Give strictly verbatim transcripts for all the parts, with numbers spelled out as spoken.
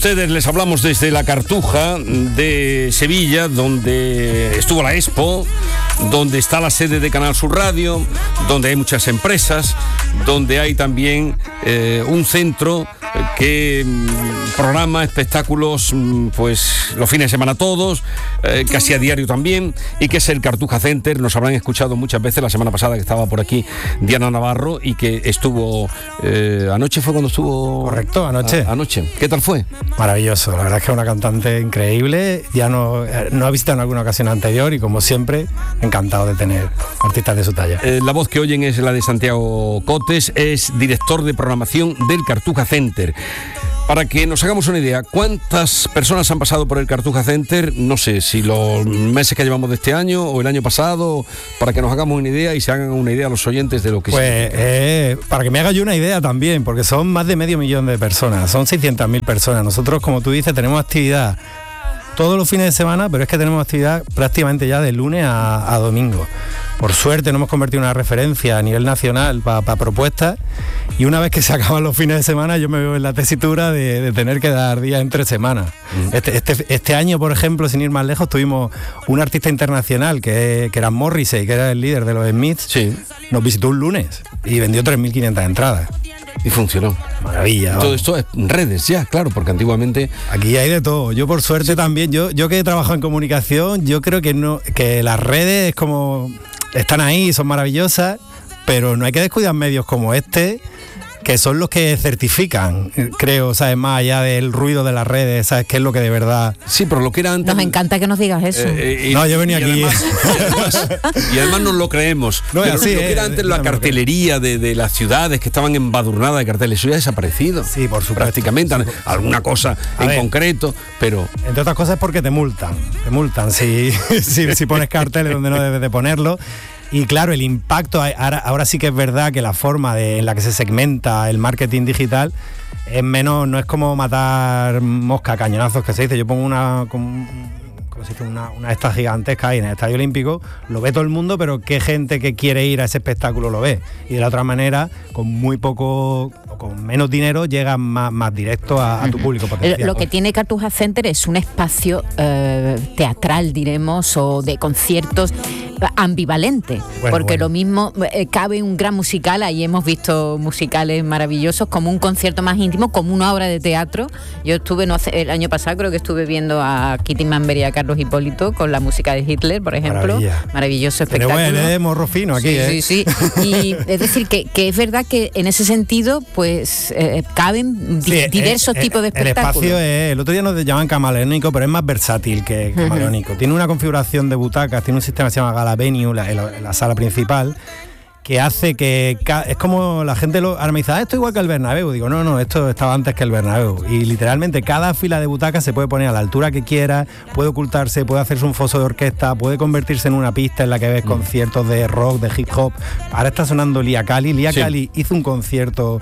ustedes, les hablamos desde la Cartuja de Sevilla, donde estuvo la Expo, donde está la sede de Canal Sur Radio, donde hay muchas empresas, donde hay también eh, un centro que mm, programa espectáculos mm, pues los fines de semana todos, eh, casi a diario también, y que es el Cartuja Center. Nos habrán escuchado muchas veces la semana pasada que estaba por aquí Diana Navarro y que estuvo eh, anoche fue cuando estuvo. Correcto, anoche. A, anoche. ¿Qué tal fue? Maravilloso, la verdad es que es una cantante increíble. Ya no, no ha visitado en alguna ocasión anterior y como siempre, encantado de tener artistas de su talla. Eh, la voz que oyen es la de Santiago Cotes, es director de programación del Cartuja Center. Para que nos hagamos una idea, ¿cuántas personas han pasado por el Cartuja Center? No sé, si los meses que llevamos de este año o el año pasado, para que nos hagamos una idea y se hagan una idea a los oyentes de lo que... Pues eh, para que me haga yo una idea también, porque son más de medio millón de personas, son seiscientas mil personas. Nosotros, como tú dices, tenemos actividad todos los fines de semana, pero es que tenemos actividad prácticamente ya de lunes a, a domingo. Por suerte nos hemos convertido en una referencia a nivel nacional para pa propuestas, y una vez que se acaban los fines de semana yo me veo en la tesitura de, de tener que dar días entre semanas. Mm. Este, este, este año, por ejemplo, sin ir más lejos, tuvimos un artista internacional que, que era Morrissey, que era el líder de los Smiths. Sí. Nos visitó un lunes y vendió tres mil quinientas entradas. Y funcionó. Maravilla. Todo vamos. Esto es redes ya, claro, porque antiguamente... Aquí hay de todo. Yo por suerte sí. también, yo, yo que he trabajado en comunicación, yo creo que no, que las redes es como... Están ahí, son maravillosas, pero no hay que descuidar medios como este, que son los que certifican, creo, ¿sabes? Más allá del ruido de las redes, ¿sabes? ¿Qué es lo que de verdad...? Sí, pero lo que era antes... Nos encanta que nos digas eso. Eh, eh, no, yo venía y aquí... Además, y, además, y además nos lo creemos. No, pero así, lo que era antes eh, la cartelería de, de las ciudades que estaban embadurnadas de carteles, eso ya ha desaparecido. Sí, por supuesto. Prácticamente, sí, alguna cosa a en ver, concreto, pero... Entre otras cosas es porque te multan, te multan si, si, si pones carteles donde no debes de ponerlo. Y claro, el impacto, ahora, ahora sí que es verdad que la forma de, en la que se segmenta el marketing digital es menos, no es como matar mosca a cañonazos, que se dice. Yo pongo una, como, como se dice, una, una de estas gigantescas ahí en el Estadio Olímpico, lo ve todo el mundo, pero qué gente que quiere ir a ese espectáculo lo ve. Y de la otra manera, con muy poco... con menos dinero llegas más, más directo a, a tu público potencial. Lo que tiene Cartuja Center es un espacio eh, teatral, diremos, o de conciertos ambivalente, bueno, porque bueno. Lo mismo eh, cabe un gran musical, ahí hemos visto musicales maravillosos, como un concierto más íntimo, como una obra de teatro. Yo estuve, no hace, el año pasado creo que estuve viendo a Kitty Manber y a Carlos Hipólito con la música de Hitler, por ejemplo. Maravilla. Maravilloso espectáculo. Pero bueno, es morro fino aquí, sí, ¿eh? Sí, sí, y es decir, que, que es verdad que en ese sentido, pues eh, caben sí, diversos el, tipos de espectáculos. El espacio es, el otro día nos llaman camaleónico, pero es más versátil que camaleónico. Uh-huh. Tiene una configuración de butacas, tiene un sistema que se llama Gala Venue, la, la, la sala principal, que hace que es como la gente lo, ahora me dice, ah, esto es igual que el Bernabéu. Digo, no, no, esto estaba antes que el Bernabéu. Y literalmente cada fila de butacas se puede poner a la altura que quiera, puede ocultarse, puede hacerse un foso de orquesta, puede convertirse en una pista en la que ves mm. conciertos de rock, de hip hop. Ahora está sonando Lía Cali. Lía sí. Cali hizo un concierto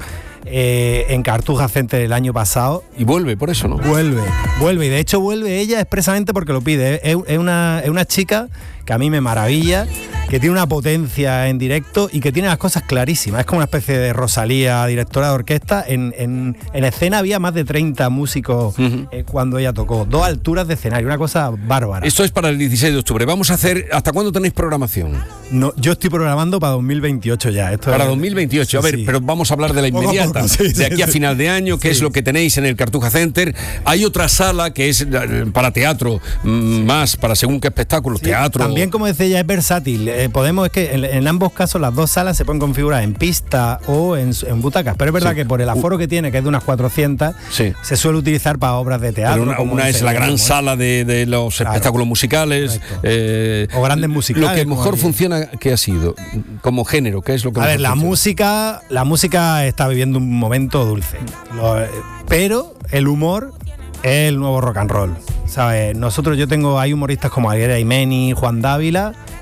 eh, en Cartuja Center el año pasado. Y vuelve, por eso, ¿no? Vuelve, vuelve. Y de hecho vuelve ella expresamente porque lo pide. Es, es, una, es una chica que a mí me maravilla, que tiene una potencia en directo y que tiene las cosas clarísimas. Es como una especie de Rosalía, directora de orquesta. En, en, en escena había más de treinta músicos uh-huh. eh, cuando ella tocó. Dos alturas de escenario, una cosa bárbara. Esto es para el dieciséis de octubre. Vamos a hacer... ¿Hasta cuándo tenéis programación? No, yo estoy programando para dos mil veintiocho ya. Esto para es, dos mil veintiocho, sí, a ver, sí. Pero vamos a hablar de la inmediata. Poco, sí, de aquí sí, a final de año, que sí. es lo que tenéis en el Cartuja Center. Hay otra sala que es para teatro, más para según qué espectáculos, sí, teatro... También, como decía ella, es versátil. Eh, podemos, es que en, en ambos casos las dos salas se pueden configurar en pista o en, en butacas, pero es verdad sí. que por el aforo que tiene, que es de unas cuatrocientas, sí. se suele utilizar para obras de teatro. Pero una, una es la gran como sala de, de los claro. espectáculos musicales. Eh, o grandes musicales. Lo que mejor funciona, ¿qué ha sido? Como género, ¿qué es lo que A mejor ver, la funciona? música, la música está viviendo un momento dulce. Lo, pero el humor es el nuevo rock and roll, ¿sabes? Nosotros, yo tengo, hay humoristas como Ariel Aimeni, Juan Dávila,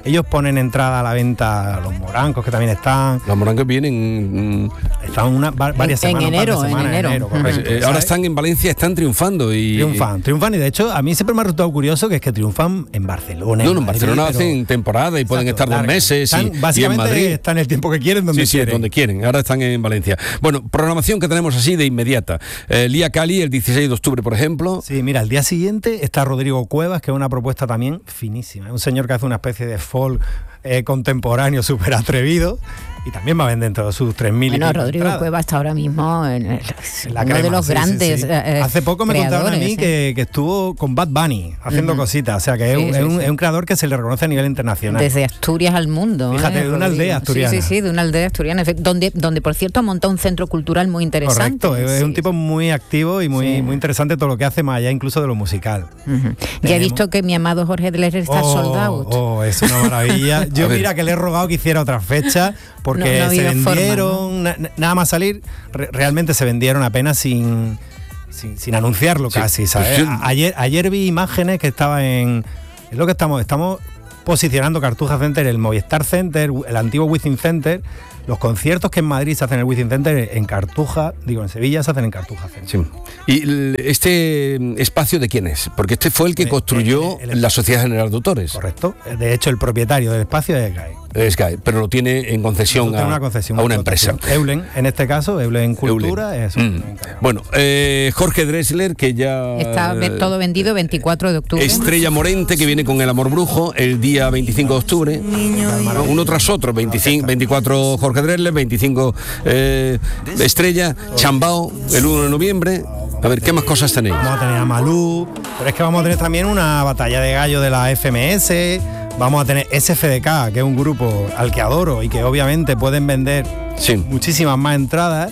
Ellos ponen entrada a la venta los morancos, que también están. Los morancos vienen... Están una, varias en, semanas. En enero, semanas, en enero. En enero correcto, pues, eh, ahora están en Valencia, están triunfando. y Triunfan, triunfan. Y de hecho, a mí siempre me ha resultado curioso que es que triunfan en Barcelona. No, en no, en Madrid, Barcelona pero... hacen temporada y pueden Exacto, estar dos larga. meses. Están, y, básicamente y en Madrid están el tiempo que quieren, donde sí, quieren. Sí, donde quieren. Ahora están en Valencia. Bueno, programación que tenemos así de inmediata. Eh, Lía Cali, el dieciséis de octubre, por ejemplo. Sí, mira, el día siguiente está Rodrigo Cuevas, que es una propuesta también finísima. Es un señor que hace una especie de folk eh, contemporáneo súper atrevido y también va a vender dentro de sus tres mil. Bueno, Rodrigo entradas. Cuevas está ahora mismo en, el, en la uno crema, de los sí, grandes sí, sí. Eh, Hace poco me contaron a mí ¿eh? que, que estuvo con Bad Bunny haciendo uh-huh. cositas, o sea que sí, es, un, sí, es, un, sí. es un creador que se le reconoce a nivel internacional. Desde Asturias al mundo. Fíjate, ¿eh? de una aldea asturiana. Sí, sí, sí, de una aldea asturiana, donde, donde por cierto ha montado un centro cultural muy interesante. Correcto, es sí, un tipo sí. muy activo y muy, sí. muy interesante todo lo que hace, más allá incluso de lo musical. Uh-huh. Ya he visto que mi amado Jorge Dler está oh, sold out. Oh, es una maravilla. Yo mira que le he rogado que hiciera otra fecha porque no, no se vendieron, forma, ¿no? na, nada más salir, re, realmente se vendieron apenas sin, sin, sin anunciarlo sí. casi, ¿sabes? Pues a, ayer, ayer vi imágenes que estaba en... Es lo que estamos, estamos posicionando Cartuja Center, el Movistar Center, el antiguo Wizzing Center. Los conciertos que en Madrid se hacen en el Wizzing Center, en Cartuja, digo, en Sevilla se hacen en Cartuja Center. Sí. ¿Y este espacio de quién es? Porque este fue el que construyó el, el, el, la Sociedad General de Autores. Correcto. De hecho, el propietario del espacio es Sky. Es Sky, pero lo tiene en concesión, a, una, concesión a una empresa. Eulen, en este caso, Eulen Cultura. Eulen. Eso, mm. Bueno, eh, Jorge Drexler, que ya... Está eh, todo vendido veinticuatro de octubre. Estrella Morente, que viene con El Amor Brujo, el día veinticinco de octubre. ¿no? Uno tras otro, veinticinco, veinticuatro Jorge Drexler, veinticinco eh, Estrella, Chambao, el uno de noviembre. A ver, ¿qué más cosas tenéis? Vamos a tener a Malú, pero es que vamos a tener también una batalla de gallo de la F M S, vamos a tener S F D K, que es un grupo al que adoro y que obviamente pueden vender sí. muchísimas más entradas.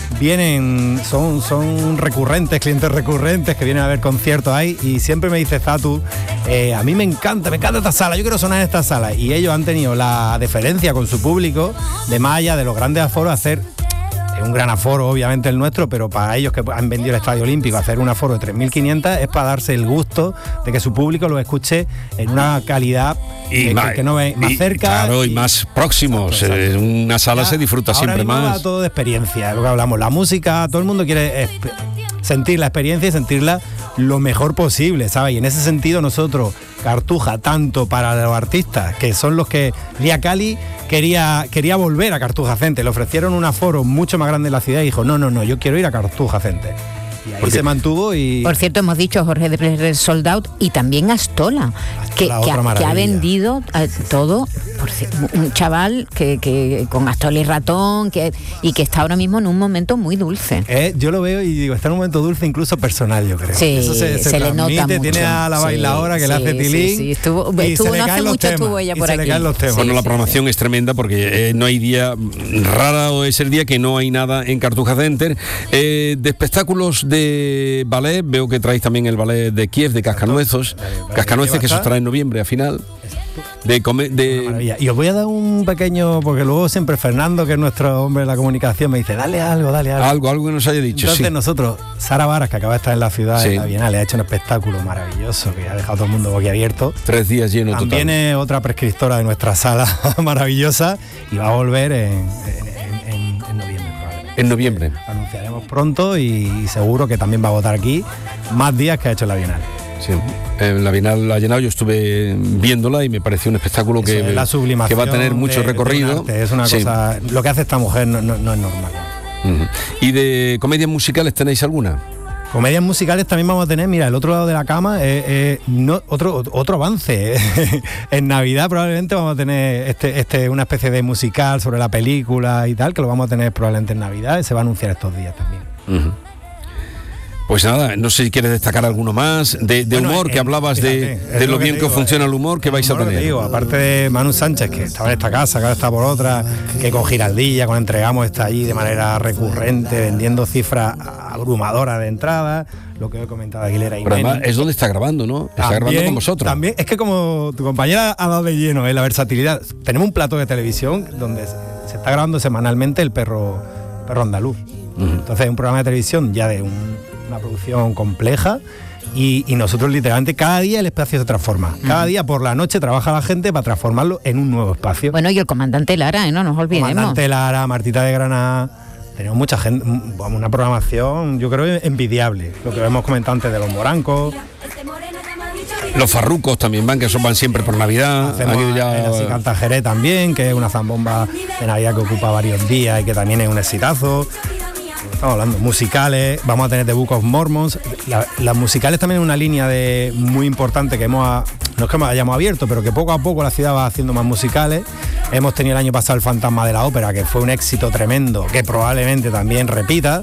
Vienen, son, son recurrentes, clientes recurrentes que vienen a ver conciertos ahí y siempre me dice Zatu, eh, a mí me encanta, me encanta esta sala, yo quiero sonar en esta sala. Y ellos han tenido la deferencia con su público de más allá de los grandes aforos hacer un gran aforo, obviamente el nuestro, pero para ellos que han vendido el Estadio Olímpico, hacer un aforo de tres mil quinientos es para darse el gusto de que su público lo escuche en una calidad y eh, más, que, que no ve más y, cerca. Claro, y, y más próximos. Exacto, exacto. En una sala ya, se disfruta siempre ahora más. Va todo de experiencia, lo que hablamos, la música, todo el mundo quiere sentir la experiencia y sentirla lo mejor posible, ¿sabes? Y en ese sentido nosotros, Cartuja, tanto para los artistas, que son los que Lía Cali quería, quería volver a Cartuja Center, le ofrecieron un aforo mucho más grande en la ciudad y dijo, no, no, no, yo quiero ir a Cartuja Center. Y ahí se mantuvo y... Por cierto, hemos dicho Jorge de Sold Out y también Astola, que, que, ha, que ha vendido eh, todo, por un chaval que, que con Astola y Ratón, que, y que está ahora mismo en un momento muy dulce. Eh, yo lo veo y digo, está en un momento dulce incluso personal, yo creo. Sí, Eso se, se, se le nota mucho. Tiene a la bailadora sí, que sí, le hace tilín. Sí, sí. Estuvo, estuvo no hace mucho temas, estuvo ella por aquí. Sí, bueno, la sí, programación sí. es tremenda porque eh, no hay día, rara o es el día que no hay nada en Cartuja Center. Eh, de espectáculos de ballet, veo que traéis también el ballet de Kiev, de Cascanueces, Cascanueces, que eso estará en noviembre a final. De, come, de... Y os voy a dar un pequeño, porque luego siempre Fernando, que es nuestro hombre de la comunicación, me dice, dale algo, dale algo. Algo, algo que nos haya dicho. Entonces sí. nosotros, Sara Varas, que acaba de estar en la ciudad, sí. en la Bienal, ha hecho un espectáculo maravilloso que ha dejado a todo el mundo boquiabierto. Tres días llenos total. También es otra prescriptora de nuestra sala maravillosa y va a volver en, en, en, en noviembre probablemente. En noviembre. Anunciaremos pronto y seguro que también va a votar aquí más días que ha hecho en la Bienal. Sí, en la Bienal la ha llenado, yo estuve viéndola y me pareció un espectáculo que, es la sublimación que va a tener mucho de, recorrido. De un arte, es una sí. cosa, lo que hace esta mujer no, no, no es normal. Uh-huh. ¿Y de comedias musicales tenéis alguna? Comedias musicales también vamos a tener, mira, el otro lado de la cama, eh, eh, no, otro, otro avance. En Navidad probablemente vamos a tener este, este, una especie de musical sobre la película y tal, que lo vamos a tener probablemente en Navidad y se va a anunciar estos días también. Uh-huh. Pues nada, no sé si quieres destacar alguno más de, de bueno, humor, en, que hablabas fíjate, de, de lo, lo bien que, que funciona el humor, que vais a tener. Digo, aparte de Manu Sánchez, que estaba en esta casa, que ahora está por otra, que con Giraldilla, con Entregamos, está allí de manera recurrente, vendiendo cifras abrumadoras de entrada, lo que he comentado Aguilera y Pero además es donde está grabando, ¿no? Está también, grabando con vosotros. También, es que como tu compañera ha dado de lleno, ¿eh? La versatilidad. Tenemos un plato de televisión donde se está grabando semanalmente el perro, perro andaluz. Uh-huh. Entonces es un programa de televisión ya de un una producción compleja. Y, y nosotros literalmente cada día el espacio se transforma. Cada día por la noche trabaja la gente para transformarlo en un nuevo espacio. Bueno, y el comandante Lara, ¿eh? No nos olvidemos. Comandante Lara, Martita de Granada. Tenemos mucha gente, una programación, yo creo, envidiable. Lo que hemos comentado antes de los morancos. Los farrucos también van, que esos van siempre por Navidad. Hacemos ya... el Canta Jerez también, que es una zambomba de Navidad que ocupa varios días y que también es un exitazo. Estamos hablando musicales, vamos a tener The Book of Mormons. La, las musicales también es una línea de muy importante que hemos, no es que nos hayamos abierto, pero que poco a poco la ciudad va haciendo más musicales. Hemos tenido el año pasado El Fantasma de la Ópera, que fue un éxito tremendo, que probablemente también repita.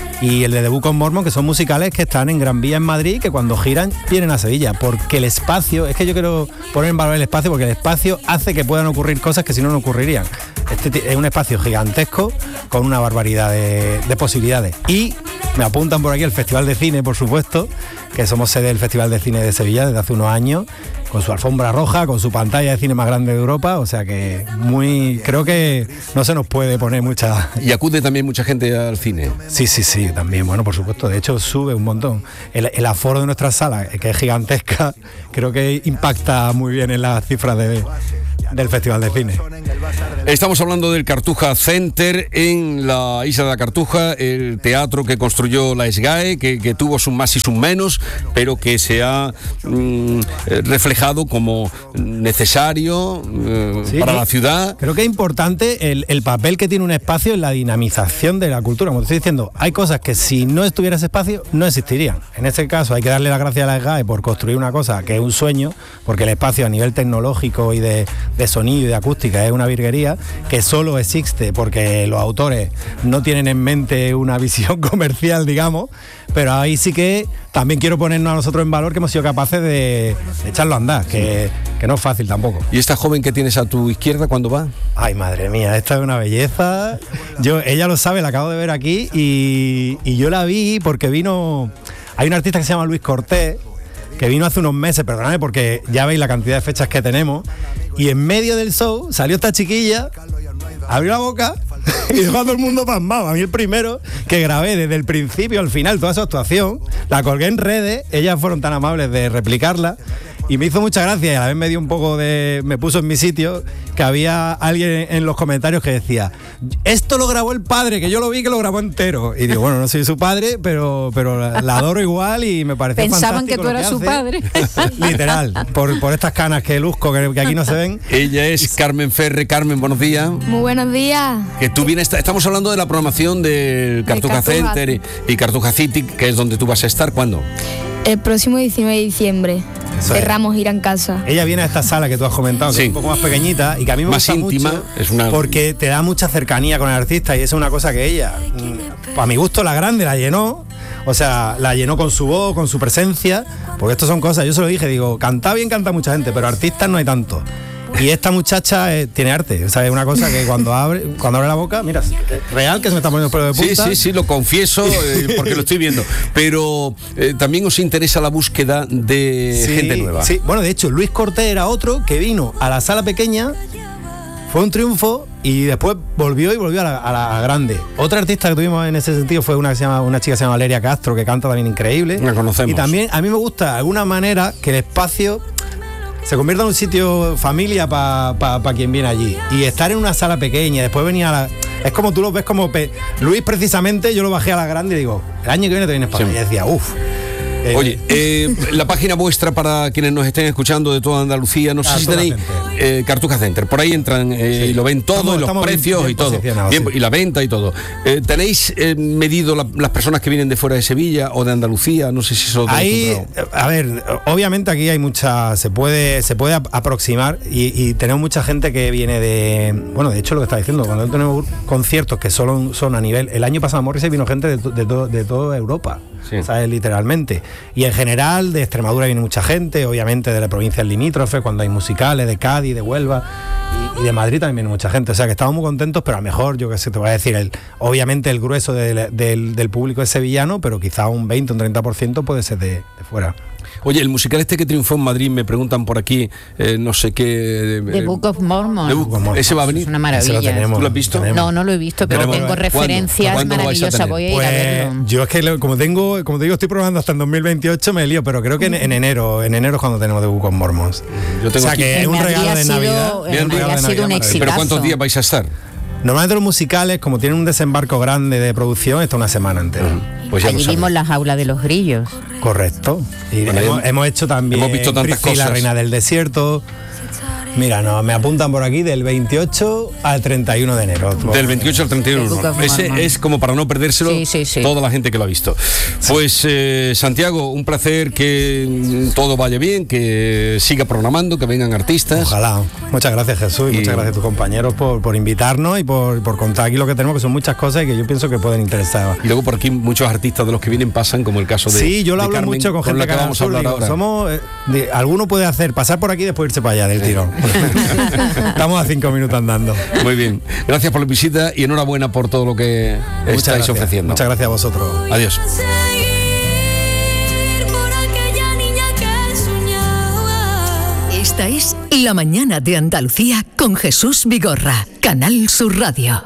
Y el de The Book of Mormon, que son musicales que están en Gran Vía en Madrid, que cuando giran vienen a Sevilla, porque el espacio, es que yo quiero poner en valor el espacio, porque el espacio hace que puedan ocurrir cosas que si no no ocurrirían. Este es un espacio gigantesco con una barbaridad de, de posibilidades. Y me apuntan por aquí el Festival de Cine, por supuesto, que somos sede del Festival de Cine de Sevilla desde hace unos años, con su alfombra roja, con su pantalla de cine más grande de Europa, o sea que muy, creo que no se nos puede poner mucha... Y acude también mucha gente al cine. Sí, sí, sí, también, bueno, por supuesto, de hecho sube un montón. El, el aforo de nuestra sala, que es gigantesca, creo que impacta muy bien en las cifras de... del Festival de Cine. Estamos hablando del Cartuja Center en la isla de la Cartuja, el teatro que construyó la SGAE, que, que tuvo sus más y sus menos, pero que se ha mm, reflejado como necesario eh, sí, para la ciudad. Creo que es importante el, el papel que tiene un espacio en la dinamización de la cultura. Como te estoy diciendo, hay cosas que si no estuviera ese espacio no existirían. En este caso hay que darle las gracias a la SGAE por construir una cosa que es un sueño, porque el espacio a nivel tecnológico y de de sonido y de acústica es una virguería que solo existe porque los autores no tienen en mente una visión comercial, digamos, pero ahí sí que también quiero ponernos a nosotros en valor que hemos sido capaces de, de echarlo a andar, que, que no es fácil tampoco. ¿Y esta joven que tienes a tu izquierda cuándo va? Ay, madre mía, esta es una belleza. Yo, ella lo sabe, la acabo de ver aquí y, y yo la vi porque vino... Hay un artista que se llama Luis Cortés, que vino hace unos meses, perdonadme porque ya veis la cantidad de fechas que tenemos, y en medio del show salió esta chiquilla, abrió la boca y dejó a todo el mundo pasmado. A mí el primero que grabé desde el principio al final toda su actuación, la colgué en redes, ellas fueron tan amables de replicarla y me hizo mucha gracia y a la vez me dio un poco de... me puso en mi sitio, que había alguien en los comentarios que decía, esto lo grabó el padre, que yo lo vi que lo grabó entero. Y digo, bueno, no soy su padre, pero, pero la, la adoro igual y me parece Pensaban fantástico que tú eras su padre. Literal, por, por estas canas que luzco, que, que aquí no se ven. Ella es Carmen Ferre. Carmen, buenos días. Muy buenos días. Que tú vienes, estamos hablando de la programación del Cartuja, Cartuja Center y, y Cartuja City, que es donde tú vas a estar. ¿Cuándo? El próximo diecinueve de diciembre. Eso cerramos es. Ir en casa. Ella viene a esta sala que tú has comentado, que sí. Es un poco más pequeñita y que a mí me más gusta íntima, mucho es una... porque te da mucha cercanía con el artista y eso es una cosa que ella, a mi gusto, la grande la llenó. O sea, la llenó con su voz, con su presencia, porque esto son cosas, yo se lo dije, digo, canta bien, canta mucha gente, pero artistas no hay tanto. Y esta muchacha eh, tiene arte, o sea, es una cosa que cuando abre cuando abre la boca, mira, real que se me está poniendo el pelo de punta. Sí, sí, sí, lo confieso eh, porque lo estoy viendo. Pero eh, también os interesa la búsqueda de sí, gente nueva. Sí, bueno, de hecho, Luis Cortés era otro que vino a la sala pequeña, fue un triunfo y después volvió y volvió a la, a la grande. Otra artista que tuvimos en ese sentido fue una, que se llama, una chica que se llama Valeria Castro, que canta también increíble. La conocemos. Y también a mí me gusta de alguna manera que el espacio se convierta en un sitio familia para pa, pa quien viene allí. Y estar en una sala pequeña, después venir a la... Es como tú lo ves como... Pe... Luis, precisamente, yo lo bajé a la grande y digo, el año que viene te vienes para sí. allá. Y decía, uff. Eh, Oye, eh, la página vuestra para quienes nos estén escuchando de toda Andalucía, no sé si tenéis eh, Cartuja Center, por ahí entran eh, sí. y lo ven todo, estamos, y los precios bien, bien y todo, bien, sí. y la venta y todo. Eh, ¿Tenéis eh, medido la, las personas que vienen de fuera de Sevilla o de Andalucía? No sé si eso... Ahí, a ver, obviamente aquí hay mucha, se puede se puede aproximar y, y tenemos mucha gente que viene de, bueno, de hecho lo que está diciendo, cuando tenemos conciertos que solo son a nivel, el año pasado a Morrissey vino gente de, de, de, de toda Europa. Sí. ¿Sabes? Literalmente. Y en general de Extremadura viene mucha gente, obviamente de las provincias limítrofes, cuando hay musicales, de Cádiz, de Huelva y, y de Madrid también viene mucha gente. O sea que estamos muy contentos, pero a lo mejor, yo qué sé, te voy a decir, el, obviamente el grueso de, de, del, del público es sevillano, pero quizá un veinte, un treinta por ciento puede ser de, de fuera. Oye, el musical este que triunfó en Madrid, me preguntan por aquí, eh, no sé qué... The eh, Book of Mormon. The Book of Mormon. Ese va a venir. Es una maravilla. Lo tenemos, ¿Tú lo has visto? tenemos. No, no lo he visto, pero Tenemos. tengo referencias ¿Cuándo? ¿Cuándo lo vais a maravillosas. tener? Voy a ir Pues a verlo. yo es que lo- como tengo, como te digo, estoy programando hasta el dos mil veintiocho, me lío, pero creo que en, en enero, en enero es cuando tenemos The Book of Mormon. Yo tengo o sea aquí- que es En un Madrid regalo ha de sido- Navidad. en Bien, Madrid regalo ha de sido un Navidad exitazo. ¿Pero cuántos días vais a estar? Normalmente los musicales, como tienen un desembarco grande de producción, está una semana entera. Pues ya lo Allí sabes. vimos la jaula de los grillos. Correcto. Y Bueno, hemos, hemos- hemos hecho también hemos visto tantas Priscila, cosas. Reina del Desierto. Mira, no, me apuntan por aquí del veintiocho al treinta y uno de enero. Del veintiocho al treinta y uno. The Book of Ese Mormon. es como para no perdérselo Sí, sí, sí. toda la gente que lo ha visto. Pues eh, Santiago, un placer que mm, todo vaya bien, que siga programando, que vengan artistas. Ojalá. Muchas gracias, Jesús, y, Y- muchas gracias a tus compañeros por, por invitarnos y por, por contar aquí lo que tenemos, que son muchas cosas y que yo pienso que pueden interesar. Y luego por aquí muchos artistas de los que vienen pasan, como el caso de Sí, yo lo de hablo Carmen, mucho con gente la que Canal vamos a Sur, hablar digo, ahora. somos, eh, de- alguno puede hacer pasar por aquí y después irse para allá del tirón. Estamos a cinco minutos andando. Muy bien. Gracias por la visita y enhorabuena por todo lo que Muchas estáis gracias. ofreciendo. Muchas gracias a vosotros. Adiós. Esta es La Mañana de Andalucía con Jesús Vigorra, Canal Sur Radio.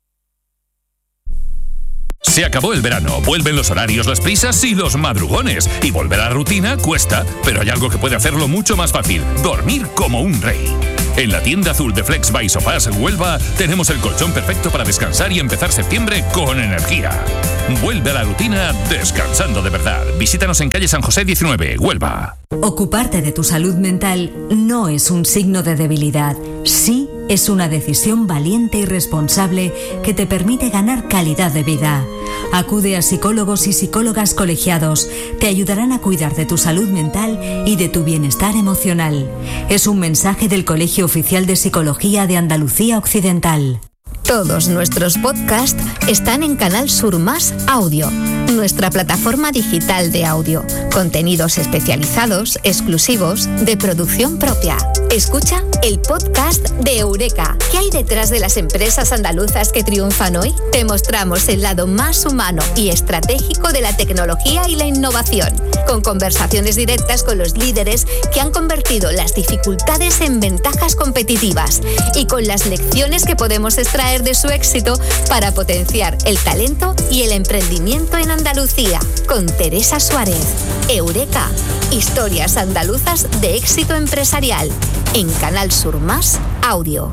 Se acabó el verano, vuelven los horarios, las prisas y los madrugones. Y volver a la rutina cuesta, pero hay algo que puede hacerlo mucho más fácil: dormir como un rey. En la tienda azul de Flex by Sofás Huelva tenemos el colchón perfecto para descansar y empezar septiembre con energía. Vuelve a la rutina descansando de verdad. Visítanos en calle San José diecinueve, Huelva. Ocuparte de tu salud mental no es un signo de debilidad, sí es una decisión valiente y responsable que te permite ganar calidad de vida. Acude a psicólogos y psicólogas colegiados, te ayudarán a cuidar de tu salud mental y de tu bienestar emocional. Es un mensaje del Colegio Oficial de Psicología de Andalucía Occidental. Todos nuestros podcasts están en Canal Sur Más Audio, nuestra plataforma digital de audio. Contenidos especializados, exclusivos, de producción propia. Escucha el podcast de Eureka. ¿Qué hay detrás de las empresas andaluzas que triunfan hoy? Te mostramos el lado más humano y estratégico de la tecnología y la innovación, con conversaciones directas con los líderes que han convertido las dificultades en ventajas competitivas y con las lecciones que podemos extraer de su éxito para potenciar el talento y el emprendimiento en Andalucía. Con Teresa Suárez. Eureka. Historias andaluzas de éxito empresarial. En Canal Sur Más Audio.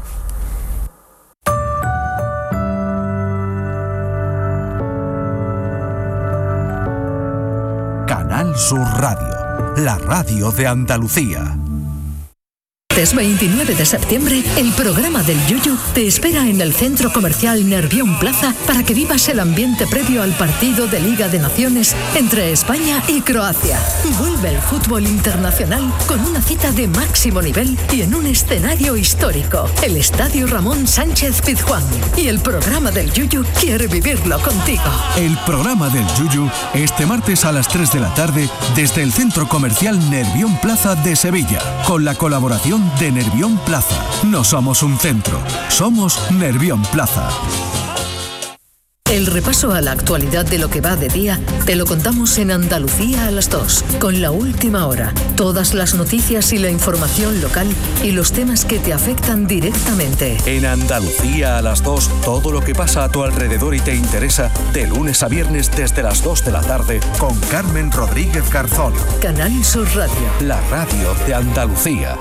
Canal Sur Radio, la radio de Andalucía. Martes veintinueve de septiembre, el programa del Yuyu te espera en el Centro Comercial Nervión Plaza para que vivas el ambiente previo al partido de Liga de Naciones entre España y Croacia. Vuelve el fútbol internacional con una cita de máximo nivel y en un escenario histórico, el Estadio Ramón Sánchez Pizjuán. Y el programa del Yuyu quiere vivirlo contigo. El programa del Yuyu este martes a las tres de la tarde desde el Centro Comercial Nervión Plaza de Sevilla, con la colaboración de Nervión Plaza. No somos un centro, somos Nervión Plaza. El repaso a la actualidad de lo que va de día te lo contamos en Andalucía a las dos, con La Última Hora, todas las noticias y la información local y los temas que te afectan directamente. En Andalucía a las dos, todo lo que pasa a tu alrededor y te interesa, de lunes a viernes desde las dos de la tarde, con Carmen Rodríguez Garzón. Canal Sur Radio, la radio de Andalucía.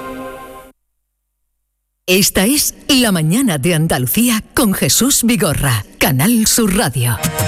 Esta es La Mañana de Andalucía con Jesús Vigorra, Canal Sur Radio.